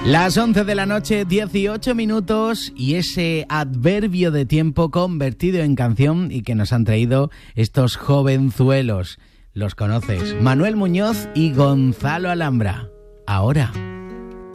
Las 11 de la noche, 18 minutos, y ese adverbio de tiempo convertido en canción y que nos han traído estos jovenzuelos. Los conoces, Manuel Muñoz y Gonzalo Alhambra. Ahora.